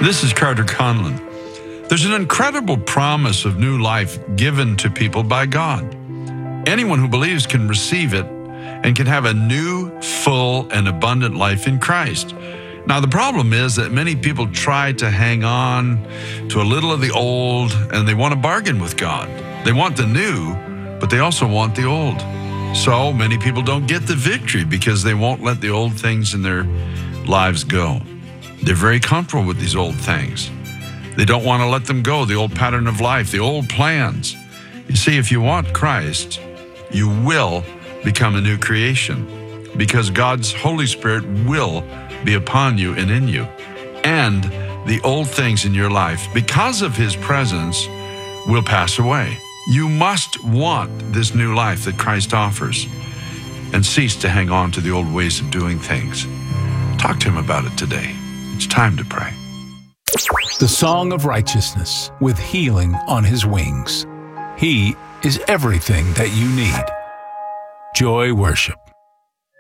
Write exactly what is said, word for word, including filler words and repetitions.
This is Carter Conlon. There's an incredible promise of new life given to people by God. Anyone who believes can receive it and can have a new, full, and abundant life in Christ. Now, the problem is that many people try to hang on to a little of the old, and they want to bargain with God. They want the new, but they also want the old. So many people don't get the victory because they won't let the old things in their lives go. They're very comfortable with these old things. They don't want to let them go, the old pattern of life, the old plans. You see, if you want Christ, you will become a new creation because God's Holy Spirit will be upon you and in you. And the old things in your life, because of His presence, will pass away. You must want this new life that Christ offers and cease to hang on to the old ways of doing things. Talk to Him about it today. It's time to pray. The Song of Righteousness with healing on His wings. He is everything that you need. Joy Worship.